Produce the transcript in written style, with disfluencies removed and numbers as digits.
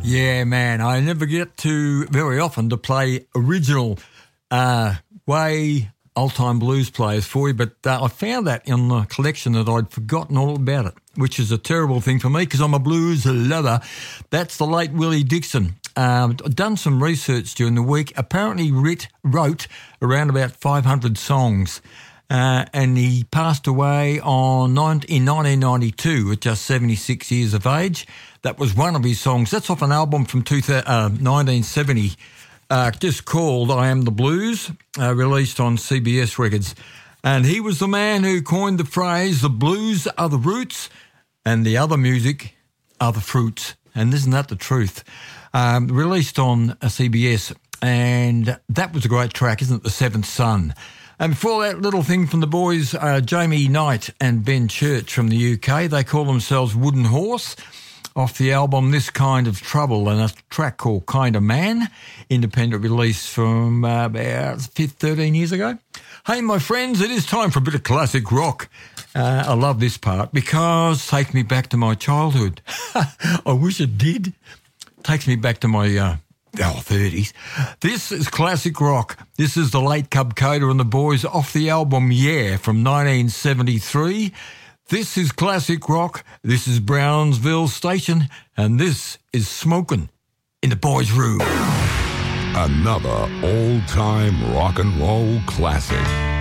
Yeah, man, I never get to very often to play original way old-time blues players for you, but I found that in the collection that I'd forgotten all about it, which is a terrible thing for me because I'm a blues lover. That's the late Willie Dixon. I've done some research during the week. Apparently wrote around about 500 songs. And he passed away in 1992 at just 76 years of age. That was one of his songs. That's off an album from 1970 just called I Am the Blues, released on CBS Records. And he was the man who coined the phrase, the blues are the roots and the other music are the fruits. And isn't that the truth? Released on CBS, and that was a great track, isn't it? The Seventh Son. And before that little thing from the boys, Jamie Knight and Ben Church from the UK, they call themselves Wooden Horse, off the album This Kind of Trouble, and a track called Kind of Man, independent release from about 13 years ago. Hey, my friends, it is time for a bit of classic rock. I love this part because it takes me back to my childhood. I wish it did. Takes me back to my 30s. This is classic rock. This is the late Cub Coda and the boys off the album Yeah from 1973. This is classic rock. This is Brownsville Station, and this is Smokin' in the Boys' Room. Another old-time rock and roll classic.